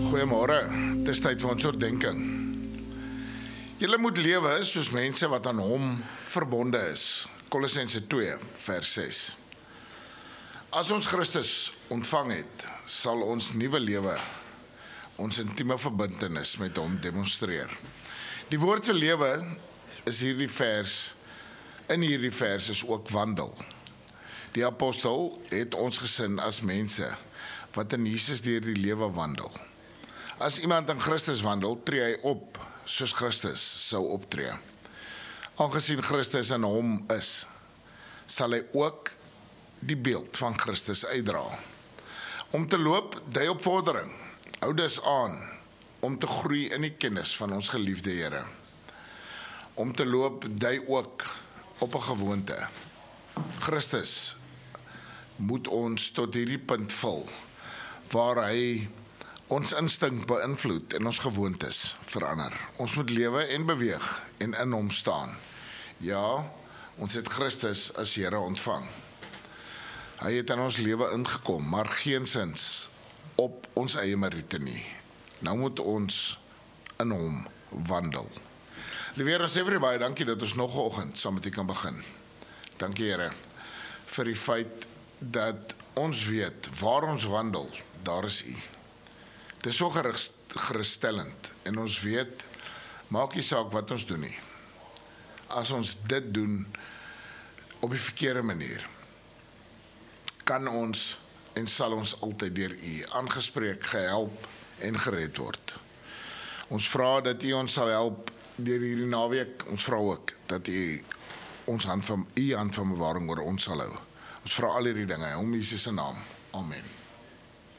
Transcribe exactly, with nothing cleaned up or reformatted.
Goeiemôre, het is tyd vir ons oordeenking. Julle moet lewe soos mense wat aan hom verbonde is. Kolossense twee vers ses. As ons Christus ontvang het, sal ons nuwe lewe, ons intieme verbintenis met hom demonstreer. Die woord vir lewe is hierdie vers, in hierdie vers is ook wandel. Die apostel het ons gesin as mense wat in Jesus deur die lewe wandel. As iemand in Christus wandel, tree hy op soos Christus sou optree. Aangesien Christus in hom is, sal hy ook die beeld van Christus uitdra. Om te loop, dui op vordering. Hou dus aan om te groei in die kennis van ons geliefde Here. Om te loop, dui ook op 'n gewoonte. Christus moet ons tot hierdie punt vul, waar hy ons instink beïnvloed en ons gewoontes verander. Ons moet lewe en beweeg en in hom staan. Ja, ons het Christus as Here ontvang. Hy het in ons lewe ingekom, maar geensins op ons eie meriete nie. Nou moet ons in hom wandel. Liewe ons sê vir u baie dankie dat ons nog 'n oggend saam met u kan begin. Dankie Here vir die feit dat ons weet waar ons wandel, daar is u. Dit is so geruststellend en ons weet, maak nie saak wat ons doen nie. As ons dit doen op die verkeerde manier, kan ons en sal ons altyd deur u aangespreek, gehelp en gered word. Ons vra dat u ons sal help deur hierdie naweek. Ons vra ook dat u ons hand van u hand van bewaring oor ons sal hou. Ons vra al hierdie dinge om Jesus se naam. Amen.